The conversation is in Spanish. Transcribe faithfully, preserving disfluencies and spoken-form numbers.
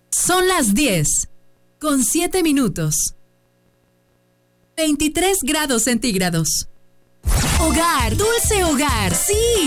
Son las diez, con siete minutos. veintitrés grados centígrados. Hogar, dulce hogar, sí.